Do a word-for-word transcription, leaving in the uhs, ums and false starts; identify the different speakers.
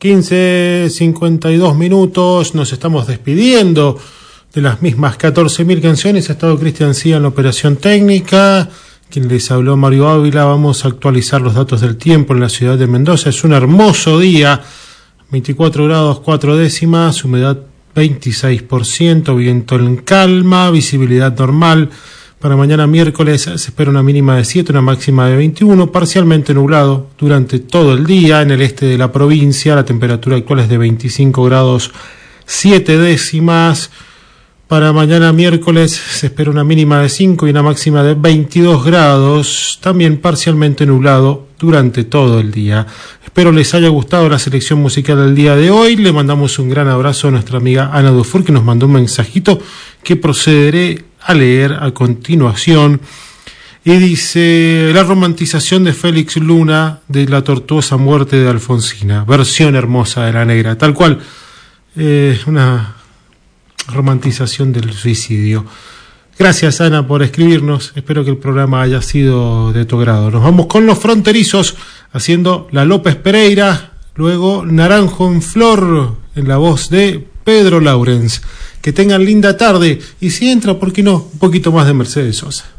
Speaker 1: quince cincuenta y dos minutos, nos estamos despidiendo de las mismas catorce mil canciones. Ha estado Cristian Cía en la operación técnica, quien les habló Mario Ávila. Vamos a actualizar los datos del tiempo en la ciudad de Mendoza. Es un hermoso día, veinticuatro grados cuatro décimas, humedad veintiséis por ciento, viento en calma, visibilidad normal. Para mañana miércoles se espera una mínima de siete, una máxima de veintiuno, parcialmente nublado durante todo el día. En el este de la provincia la temperatura actual es de veinticinco grados siete décimas. Para mañana miércoles se espera una mínima de cinco y una máxima de veintidós grados, también parcialmente nublado durante todo el día. Espero les haya gustado la selección musical del día de hoy. Le mandamos un gran abrazo a nuestra amiga Ana Dufour, que nos mandó un mensajito que procederé a leer a continuación. Y dice: la romantización de Félix Luna de la tortuosa muerte de Alfonsina, versión hermosa de La Negra, tal cual, eh, una romantización del suicidio. Gracias, Ana, por escribirnos. Espero que el programa haya sido de tu agrado. Nos vamos con Los Fronterizos haciendo La López Pereira, luego Naranjo en Flor en la voz de Pedro Laurens. Que tengan linda tarde y si entra, ¿por qué no? Un poquito más de Mercedes Sosa.